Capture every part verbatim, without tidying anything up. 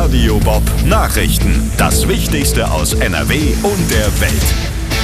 Radio Bob Nachrichten. Das Wichtigste aus N R W und der Welt.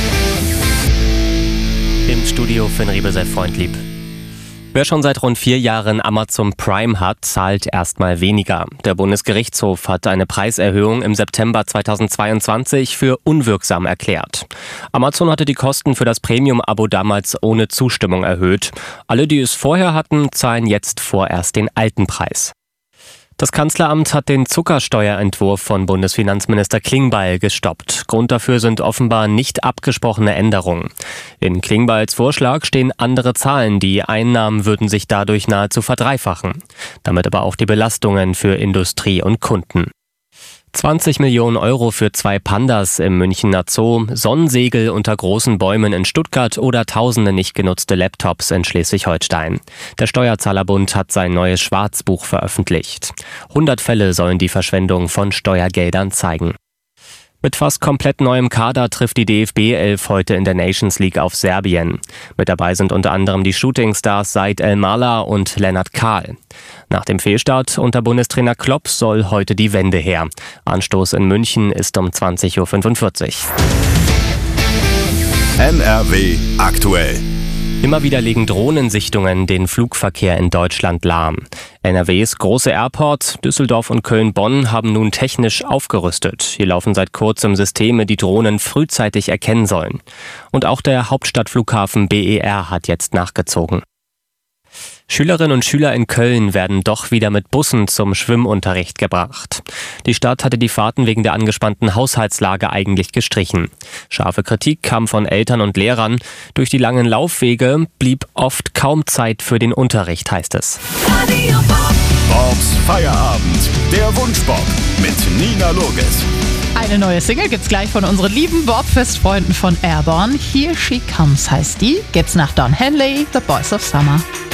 Im Studio Finn Riebe, sei freundlieb. Wer schon seit rund vier Jahren Amazon Prime hat, zahlt erstmal weniger. Der Bundesgerichtshof hat eine Preiserhöhung im September zweitausendzweiundzwanzig für unwirksam erklärt. Amazon hatte die Kosten für das Premium-Abo damals ohne Zustimmung erhöht. Alle, die es vorher hatten, zahlen jetzt vorerst den alten Preis. Das Kanzleramt hat den Zuckersteuerentwurf von Bundesfinanzminister Klingbeil gestoppt. Grund dafür sind offenbar nicht abgesprochene Änderungen. In Klingbeils Vorschlag stehen andere Zahlen. Die Einnahmen würden sich dadurch nahezu verdreifachen. Damit aber auch die Belastungen für Industrie und Kunden. zwanzig Millionen Euro für zwei Pandas im Münchner Zoo, Sonnensegel unter großen Bäumen in Stuttgart oder tausende nicht genutzte Laptops in Schleswig-Holstein. Der Steuerzahlerbund hat sein neues Schwarzbuch veröffentlicht. hundert Fälle sollen die Verschwendung von Steuergeldern zeigen. Mit fast komplett neuem Kader trifft die D F B elf heute in der Nations League auf Serbien. Mit dabei sind unter anderem die Shootingstars Said El-Mala und Lennart Kahl. Nach dem Fehlstart unter Bundestrainer Klopp soll heute die Wende her. Anstoß in München ist um zwanzig Uhr fünfundvierzig. N R W aktuell. Immer wieder legen Drohnensichtungen den Flugverkehr in Deutschland lahm. N R Ws große Airports, Düsseldorf und Köln-Bonn, haben nun technisch aufgerüstet. Hier laufen seit kurzem Systeme, die Drohnen frühzeitig erkennen sollen. Und auch der Hauptstadtflughafen B E R hat jetzt nachgezogen. Schülerinnen und Schüler in Köln werden doch wieder mit Bussen zum Schwimmunterricht gebracht. Die Stadt hatte die Fahrten wegen der angespannten Haushaltslage eigentlich gestrichen. Scharfe Kritik kam von Eltern und Lehrern. Durch die langen Laufwege blieb oft kaum Zeit für den Unterricht, heißt es. Radio Bob. Bobs Feierabend. Der Wunschbob mit Nina Loges. Eine neue Single gibt's gleich von unseren lieben Bobfest-Freunden von Airborne. Here She Comes heißt die. Geht's nach Don Henley, The Boys of Summer.